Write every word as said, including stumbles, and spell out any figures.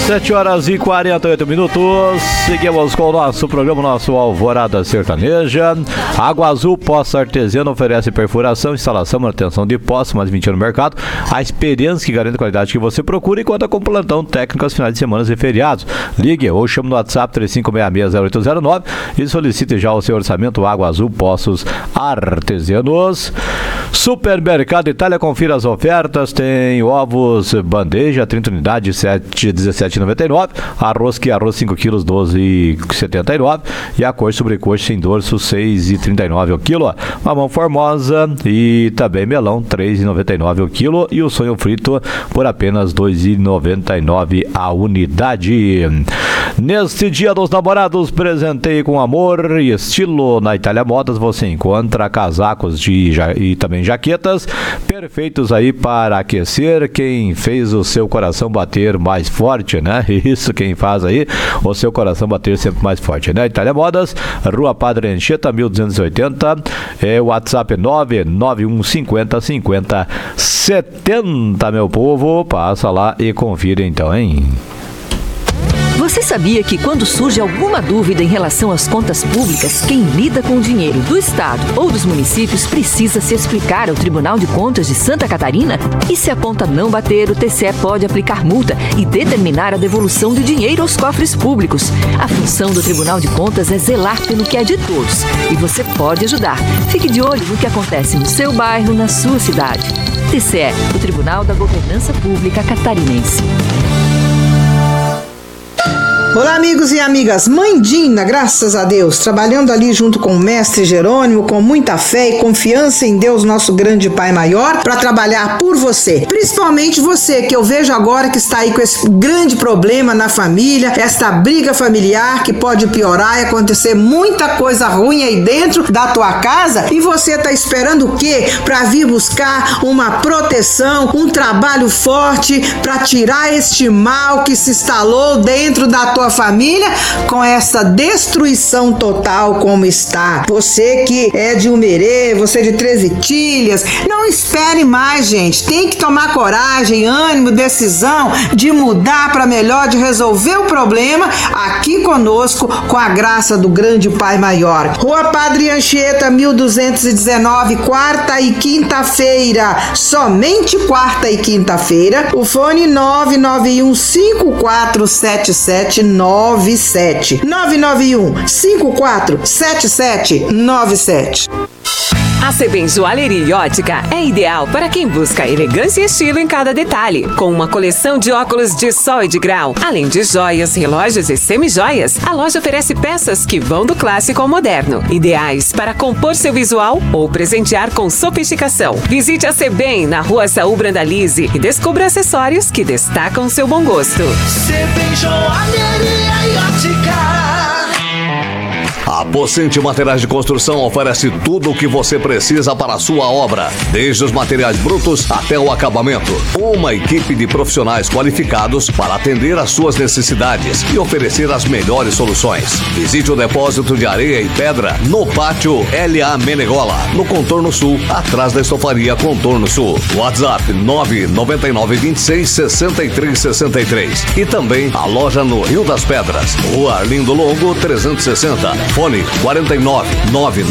sete horas e quarenta e oito minutos. Seguimos com o nosso programa, nosso Alvorada Sertaneja. Água Azul Poço Artesiano oferece perfuração, instalação, manutenção de poços, mais vinte anos no mercado. A experiência que garante a qualidade que você procura e conta com plantão técnico aos finais de semana e feriados. Ligue ou chame no WhatsApp três cinco seis seis zero oito zero nove e solicite já o seu orçamento. Água Azul Poços Artesianos. Supermercado Itália, confira as ofertas. Tem ovos bandeja, trinta unidades, dezessete reais e noventa e nove centavos. Arroz que arroz cinco quilos, doze reais e setenta e nove centavos. E a coxa sobrecoxa sem dorso, seis reais e trinta e nove centavos o quilo. Mamão formosa e também melão, três reais e noventa e nove centavos o quilo. E o sonho frito por apenas dois reais e noventa e nove centavos a unidade. Neste Dia dos Namorados, presenteie com amor e estilo. Na Itália Modas você encontra casacos de, e também jaquetas perfeitos aí para aquecer quem fez o seu coração bater mais forte, né? Isso, quem faz aí o seu coração bater sempre mais forte, né? Itália Modas, Rua Padre Anchieta, mil duzentos e oitenta, é o WhatsApp nove nove um cinco zero cinco zero sete zero, meu povo, passa lá e confira então, hein? Você sabia que quando surge alguma dúvida em relação às contas públicas, quem lida com o dinheiro do Estado ou dos municípios precisa se explicar ao Tribunal de Contas de Santa Catarina? E se a conta não bater, o T C E pode aplicar multa e determinar a devolução de dinheiro aos cofres públicos. A função do Tribunal de Contas é zelar pelo que é de todos. E você pode ajudar. Fique de olho no que acontece no seu bairro, na sua cidade. T C E, o Tribunal da Governança Pública Catarinense. Olá, amigos e amigas. Mãe Dina, graças a Deus, trabalhando ali junto com o mestre Jerônimo, com muita fé e confiança em Deus, nosso grande Pai Maior, para trabalhar por você. Principalmente você, que eu vejo agora que está aí com esse grande problema na família, esta briga familiar que pode piorar e acontecer muita coisa ruim aí dentro da tua casa, e você está esperando o quê? Para vir buscar uma proteção, um trabalho forte para tirar este mal que se instalou dentro da tua família com essa destruição total como está. Você que é de Umerê, você de Treze Itilhas, não espere mais, gente. Tem que tomar coragem, ânimo, decisão de mudar para melhor, de resolver o problema aqui conosco com a graça do grande Pai Maior. Rua Padre Anchieta, mil duzentos e dezenove, quarta e quinta-feira, somente quarta e quinta-feira. O fone nove nove um cinco quatro sete sete nove sete nove nove um cinco quatro sete sete nove sete. A Sebem Joalheria e Ótica é ideal para quem busca elegância e estilo em cada detalhe, com uma coleção de óculos de sol e de grau, além de joias, relógios e semijoias. A loja oferece peças que vão do clássico ao moderno, ideais para compor seu visual ou presentear com sofisticação. Visite a Sebem na Rua Saúl Brandalize e descubra acessórios que destacam seu bom gosto. Sebem Joalheria e Ótica. A Pocente Materiais de Construção oferece tudo o que você precisa para a sua obra, desde os materiais brutos até o acabamento. Uma equipe de profissionais qualificados para atender às suas necessidades e oferecer as melhores soluções. Visite o depósito de areia e pedra no Pátio L A Menegola, no Contorno Sul, atrás da estofaria Contorno Sul. WhatsApp nove nove nove dois seis seis três seis três. E também a loja no Rio das Pedras, Rua Arlindo Longo trezentos e sessenta. Fone quatro nove nove